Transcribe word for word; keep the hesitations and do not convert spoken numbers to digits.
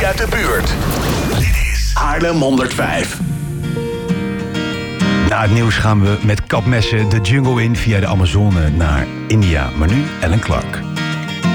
muziek uit de buurt. Dit is Haarlem honderdvijf. Na het nieuws gaan we met kapmessen de jungle in via de Amazone naar India. Maar nu Ellen Clark.